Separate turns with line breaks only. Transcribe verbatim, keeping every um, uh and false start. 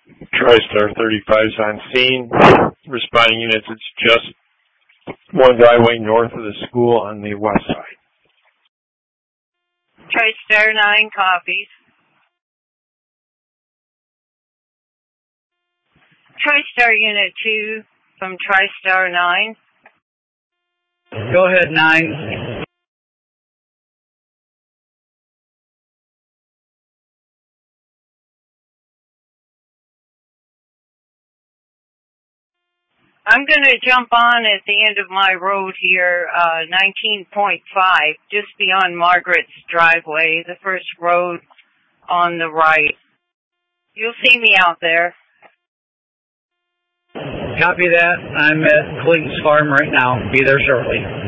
TriStar thirty-five is on scene. Responding units, it's just one driveway north of the school on the west side.
TriStar nine copies. TriStar Unit two from TriStar nine.
Go ahead, nine.
I'm going to jump on at the end of my road here, uh, nineteen point five, just beyond Margaret's driveway, the first road on the right. You'll see me out there.
Copy that. I'm at Clayton's farm right now. Be there shortly.